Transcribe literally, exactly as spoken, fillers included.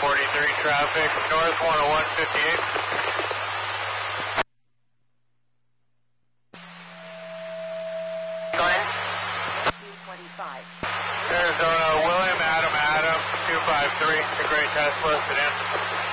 forty-three traffic, north one oh one fifty-eight. Go ahead. two twenty-five. Arizona, William Adam Adam, two five three, the Great Test listed in.